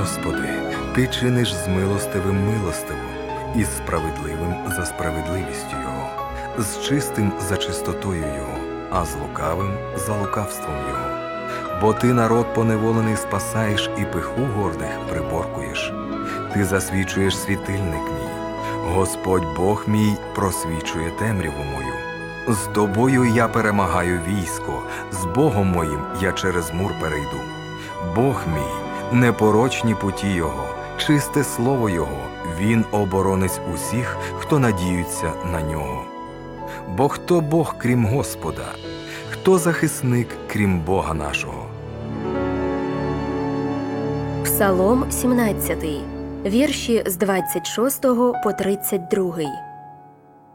Господи, Ти чиниш з милостивим милостиво, і з справедливим за справедливістю Його, з чистим за чистотою Його, а з лукавим за лукавством Його. Бо Ти народ поневолений спасаєш і пиху гордих приборкуєш. Ти засвічуєш світильник мій. Господь Бог мій просвічує темряву мою. З тобою я перемагаю військо, з Богом моїм я через мур перейду. Бог мій, непорочні путі Його, чисте слово Його, Він оборонець усіх, хто надіються на Нього. Бо хто Бог, крім Господа? Хто захисник, крім Бога нашого? Псалом 17, вірші з 26 по 32.